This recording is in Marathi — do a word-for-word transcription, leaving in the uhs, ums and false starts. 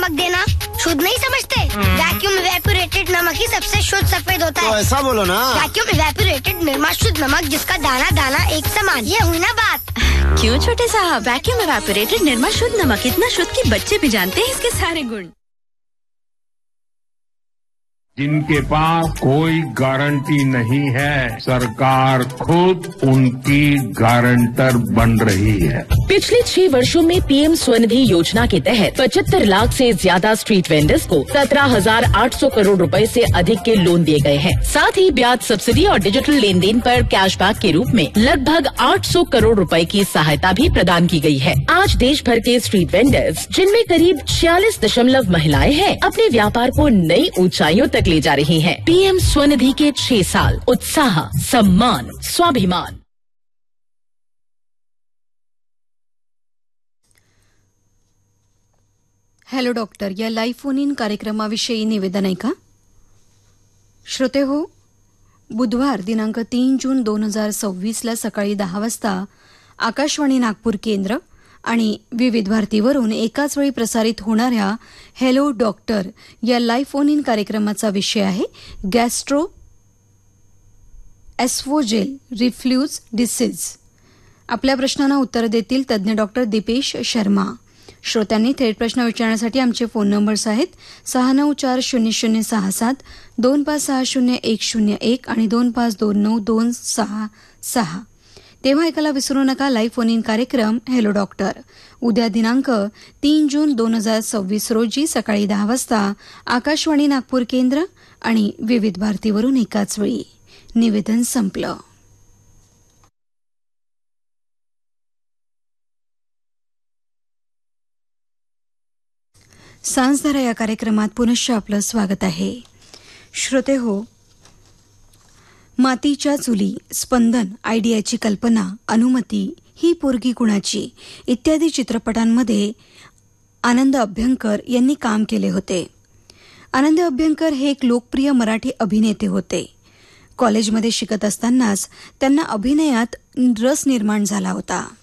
नमक देना शुद्ध नहीं समझते? वैक्यूम इवेपोरेटेड नमक ही सबसे शुद्ध सफेद होता है। तो ऐसा बोलो ना। वैक्यूम इवेपोरेटेड निर्मा शुद्ध नमक, जिसका दाना दाना एक समान। ये हुई ना बात। क्यों छोटे साहब, वैक्यूम इवेपोरेटेड निर्मा शुद्ध नमक इतना शुद्ध कि बच्चे भी जानते हैं इसके सारे गुण। जिनके पास कोई गारंटी नहीं है, सरकार खुद उनकी गारंटर बन रही है। पिछले छह वर्षों में पीएम स्वनिधि योजना के तहत पचहत्तर लाख से ज्यादा स्ट्रीट वेंडर्स को सत्रह हजार आठ सौ करोड़ रुपए से अधिक के लोन दिए गए हैं। साथ ही ब्याज सब्सिडी और डिजिटल लेन देन पर कैशबैक के रूप में लगभग आठ सौ करोड़ रुपए की सहायता भी प्रदान की गई है। आज देश भर के स्ट्रीट वेंडर्स, जिनमें करीब छियालीस दशमलव महिलाएं हैं, अपने व्यापार को नई ऊंचाइयों तक ले जा रही हैं। पीएम स्वनिधि के छह साल, उत्साह, सम्मान, स्वाभिमान। हॅलो डॉक्टर या लाईव्ह फोन इन कार्यक्रमाविषयी निवेदन आहे का? श्रोते हो, बुधवार दिनांक तीन जून दोन हजार सव्वीसला सकाळी दहा वाजता आकाशवाणी नागपूर केंद्र आणि विविध भारतीवरून एकाच वेळी प्रसारित होणाऱ्या हॅलो डॉक्टर या लाईव्ह फोन इन कार्यक्रमाचा विषय आहे गॅस्ट्रो एस्फोजेल रिफ्ल्यूज डिसीज. आपल्या प्रश्नांना उत्तर देतील तज्ज्ञ डॉक्टर दीपेश शर्मा. श्रोत्यांनी थेट प्रश्न विचारण्यासाठी आमचे फोन नंबर्स आहेत सहा नऊ चार शून्य शून्य सहा सात दोन पाच सहा शून्य एक शून्य एक आणि दोन पाच दोन नऊ दोन सहा सहा. तेव्हा ऐकायला विसरू नका लाईव्ह फोन इन कार्यक्रम हॅलो डॉक्टर. उद्या दिनांक तीन जून दोन हजार सव्वीस रोजी सकाळी दहा वाजता आकाशवाणी नागपूर केंद्र आणि विविध भारतीवरून एकाच वेळी. निवेदन संपलं. सांजधारा या कार्यक्रमात पुनश्च आपलं स्वागत आहे. श्रोते हो, मातीच्या चुली, स्पंदन, आयडियाची कल्पना, अनुमती, ही पोरगी कुणाची इत्यादी चित्रपटांमध्ये आनंद अभ्यंकर यांनी काम केले होते. आनंद अभ्यंकर हे एक लोकप्रिय मराठी अभिनेते होते. कॉलेजमध्ये शिकत असतानाच त्यांना अभिनयात रस निर्माण झाला होता.